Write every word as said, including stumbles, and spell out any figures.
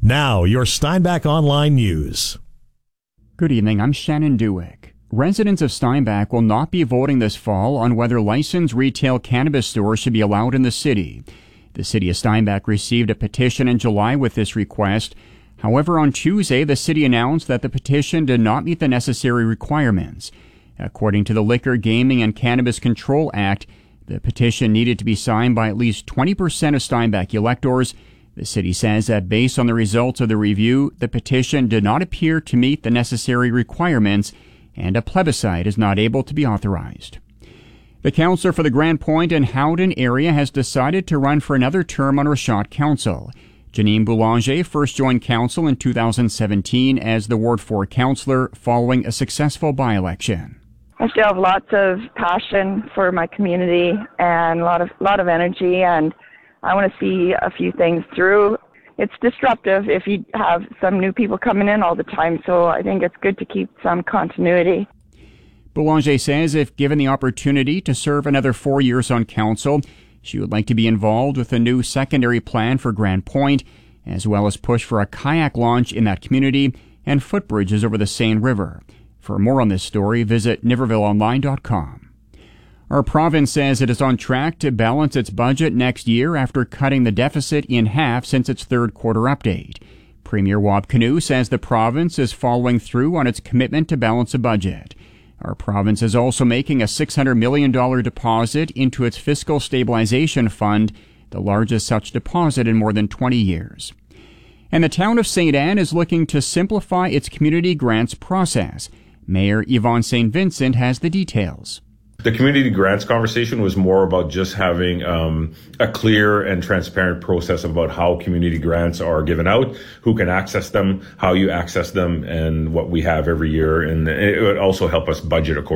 Now, your Steinbach Online News. Good evening, I'm Shannon Dewick. Residents of Steinbach will not be voting this fall on whether licensed retail cannabis stores should be allowed in the city. The city of Steinbach received a petition in July with this request. However, on Tuesday, the city announced that the petition did not meet the necessary requirements. According to the Liquor, Gaming, and Cannabis Control Act, the petition needed to be signed by at least twenty percent of Steinbach electors. The city says that based on the results of the review, the petition did not appear to meet the necessary requirements, and a plebiscite is not able to be authorized. The councillor for the Grand Point and Howden area has decided to run for another term on Rashott Council. Janine Boulanger first joined council in two thousand seventeen as the Ward four councillor following a successful by-election. I still have lots of passion for my community and a lot of lot of energy, and I want to see a few things through. It's disruptive if you have some new people coming in all the time, so I think it's good to keep some continuity. Boulanger says if given the opportunity to serve another four years on council, she would like to be involved with a new secondary plan for Grand Point, as well as push for a kayak launch in that community and footbridges over the Seine River. For more on this story, visit niverville online dot com. Our province says it is on track to balance its budget next year after cutting the deficit in half since its third quarter update. Premier Wab Kinew says the province is following through on its commitment to balance a budget. Our province is also making a six hundred million dollars deposit into its fiscal stabilization fund, the largest such deposit in more than twenty years. And the town of Saint Anne is looking to simplify its community grants process. Mayor Yvonne Saint Vincent has the details. The community grants conversation was more about just having um, a clear and transparent process about how community grants are given out, who can access them, how you access them, and what we have every year. And it would also help us budget accordingly.